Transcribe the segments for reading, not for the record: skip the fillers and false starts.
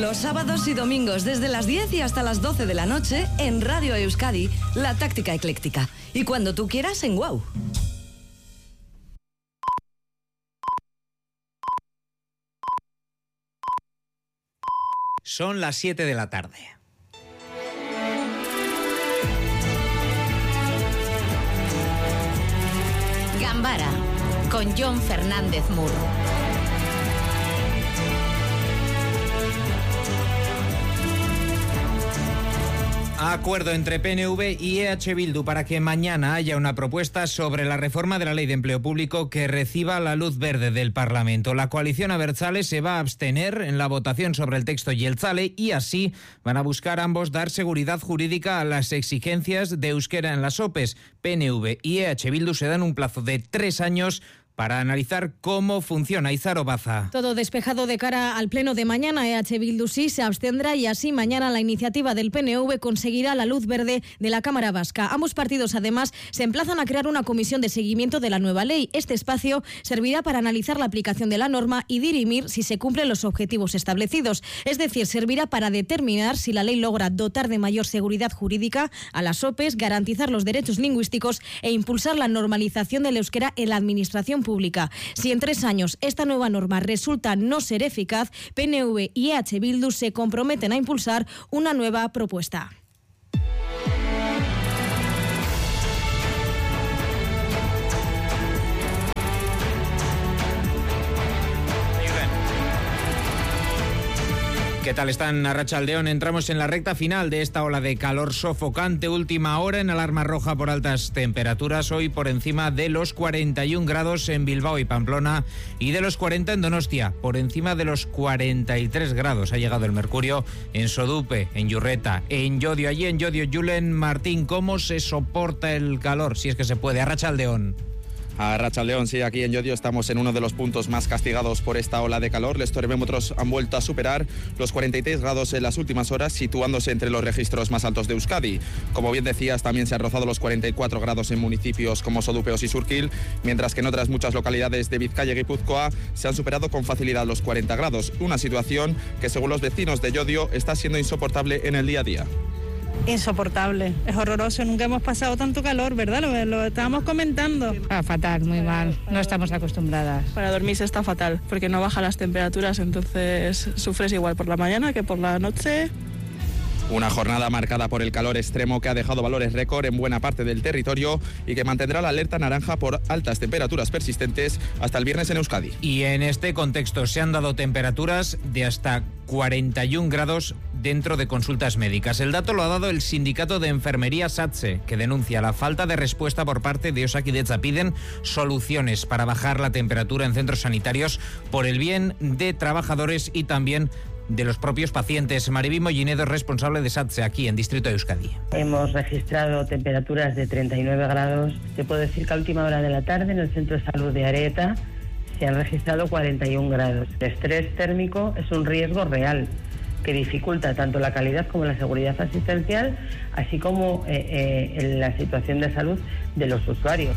Los sábados y domingos desde las 10 y hasta las 12 de la noche en Radio Euskadi, La Táctica Ecléctica. Y cuando tú quieras en WOW. Son las 7 de la tarde. Gambara, con Jon Fernández Muro. Acuerdo entre PNV y EH Bildu para que mañana haya una propuesta sobre la reforma de la Ley de Empleo Público que reciba la luz verde del Parlamento. La coalición abertzale se va a abstener en la votación sobre el texto Jeltzale y así van a buscar ambos dar seguridad jurídica a las exigencias de euskera en las OPEs. PNV y EH Bildu se dan un plazo de 3 años para analizar cómo funciona. Izaro Baza. Todo despejado de cara al pleno de mañana. EH Bildu sí se abstendrá y así mañana la iniciativa del PNV conseguirá la luz verde de la Cámara Vasca. Ambos partidos además se emplazan a crear una comisión de seguimiento de la nueva ley. Este espacio servirá para analizar la aplicación de la norma y dirimir si se cumplen los objetivos establecidos. Es decir, servirá para determinar si la ley logra dotar de mayor seguridad jurídica a las OPEs, garantizar los derechos lingüísticos e impulsar la normalización del euskera en la administración pública. Si en 3 años esta nueva norma resulta no ser eficaz, PNV y EH Bildu se comprometen a impulsar una nueva propuesta. ¿Qué tal están, Arratsaldeon? Entramos en la recta final de esta ola de calor sofocante. Última hora en alarma roja por altas temperaturas. Hoy por encima de los 41 grados en Bilbao y Pamplona y de los 40 en Donostia. Por encima de los 43 grados ha llegado el mercurio en Sodupe, en Yurreta, en Llodio. Allí en Llodio, Julen Martín, ¿cómo se soporta el calor? Si es que se puede. Arratsaldeon. Arratsaldeon, sí, aquí en Llodio estamos en uno de los puntos más castigados por esta ola de calor. Los termómetros han vuelto a superar los 43 grados en las últimas horas, situándose entre los registros más altos de Euskadi. Como bien decías, también se han rozado los 44 grados en municipios como Sodupeos y Surquil, mientras que en otras muchas localidades de Vizcaya y Guipúzcoa se han superado con facilidad los 40 grados. Una situación que, según los vecinos de Llodio, está siendo insoportable en el día a día. Insoportable, es horroroso, nunca hemos pasado tanto calor, ¿verdad? Lo estábamos comentando. Fatal, muy mal, no estamos acostumbradas. Para dormirse está fatal, porque no bajan las temperaturas, entonces sufres igual por la mañana que por la noche. Una jornada marcada por el calor extremo que ha dejado valores récord en buena parte del territorio y que mantendrá la alerta naranja por altas temperaturas persistentes hasta el viernes en Euskadi. Y en este contexto se han dado temperaturas de hasta 41 grados dentro de consultas médicas. El dato lo ha dado el sindicato de enfermería SATSE, que denuncia la falta de respuesta por parte de Osakidetza. Piden soluciones para bajar la temperatura en centros sanitarios por el bien de trabajadores y también de los propios pacientes. Mariby Mollinedo es responsable de SATSE aquí en Distrito de Euskadi. Hemos registrado temperaturas de 39 grados. Te puedo decir que a última hora de la tarde en el Centro de Salud de Areta se han registrado 41 grados. El estrés térmico es un riesgo real que dificulta tanto la calidad como la seguridad asistencial, así como la situación de salud de los usuarios.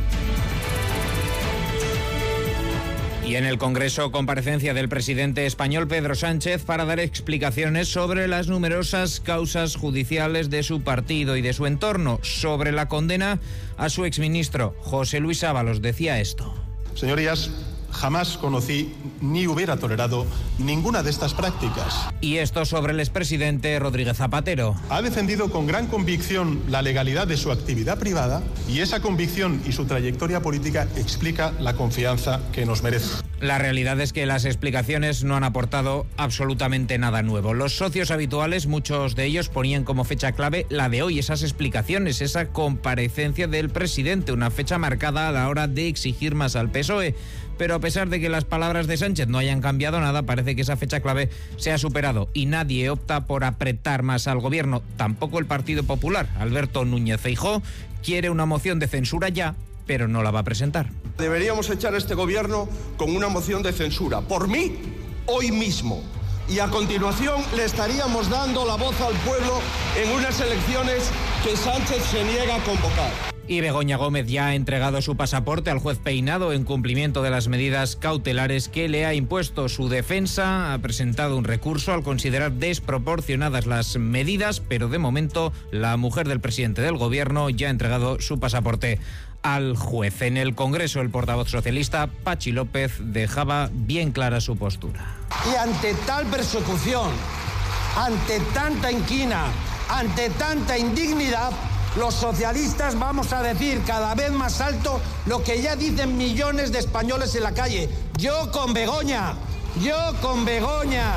Y en el Congreso, comparecencia del presidente español Pedro Sánchez para dar explicaciones sobre las numerosas causas judiciales de su partido y de su entorno. Sobre la condena a su exministro José Luis Ábalos decía esto. Señorías, jamás conocí ni hubiera tolerado ninguna de estas prácticas. Y esto sobre el expresidente Rodríguez Zapatero. Ha defendido con gran convicción la legalidad de su actividad privada y esa convicción y su trayectoria política explica la confianza que nos merece. La realidad es que las explicaciones no han aportado absolutamente nada nuevo. Los socios habituales, muchos de ellos, ponían como fecha clave la de hoy, esas explicaciones, esa comparecencia del presidente, una fecha marcada a la hora de exigir más al PSOE. Pero a pesar de que las palabras de Sánchez no hayan cambiado nada, parece que esa fecha clave se ha superado y nadie opta por apretar más al gobierno. Tampoco el Partido Popular. Alberto Núñez Feijóo quiere una moción de censura ya, pero no la va a presentar. Deberíamos echar a este gobierno con una moción de censura. Por mí, hoy mismo. Y a continuación le estaríamos dando la voz al pueblo en unas elecciones que Sánchez se niega a convocar. Y Begoña Gómez ya ha entregado su pasaporte al juez Peinado en cumplimiento de las medidas cautelares que le ha impuesto. Su defensa ha presentado un recurso al considerar desproporcionadas las medidas, pero de momento la mujer del presidente del gobierno ya ha entregado su pasaporte al juez. En el Congreso, el portavoz socialista, Pachi López, dejaba bien clara su postura. Y ante tal persecución, ante tanta inquina, ante tanta indignidad, los socialistas vamos a decir cada vez más alto lo que ya dicen millones de españoles en la calle. Yo con Begoña, yo con Begoña.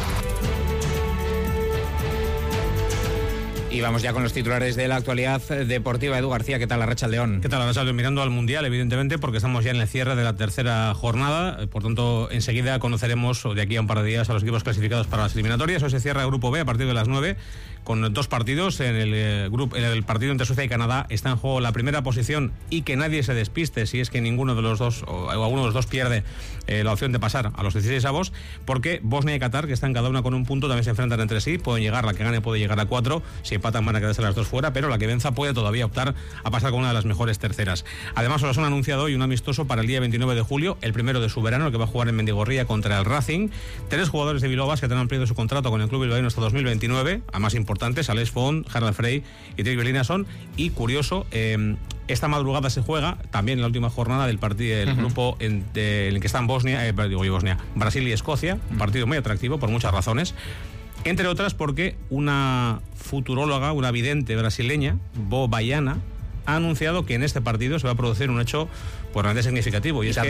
Y vamos ya con los titulares de la actualidad deportiva. Edu García, ¿qué tal, Arratsaldeón? ¿Qué tal, Arratsaldeón? Mirando al Mundial, evidentemente, porque estamos ya en el cierre de la tercera jornada. Por tanto, enseguida conoceremos de aquí a un par de días a los equipos clasificados para las eliminatorias. Hoy se cierra el Grupo B a partir de las 9, con 2 partidos. En el partido entre Suecia y Canadá está en juego la primera posición, y que nadie se despiste si es que ninguno de los dos o alguno de los dos pierde la opción de pasar a los 16avos, porque Bosnia y Qatar, que están cada una con un punto, también se enfrentan entre sí. Pueden llegar, la que gane puede llegar a 4. Si empatan van a quedarse las dos fuera, pero la que venza puede todavía optar a pasar con una de las mejores terceras. Además, os han anunciado hoy un amistoso para el día 29 de julio, el primero de su verano, el que va a jugar en Mendigorría contra el Racing. 3 jugadores de Bilbao Basket han ampliado su contrato con el club bilbaíno hasta 2029, a más importantes, Alex Font, Harald Frey y Trik Belinason. Y curioso, esta madrugada se juega también en la última jornada del partido del grupo en el que están Brasil y Escocia, un partido muy atractivo por muchas razones. Entre otras porque una futuróloga, una vidente brasileña, Bo Baiana, ha anunciado que en este partido se va a producir un hecho pues realmente significativo. Y es que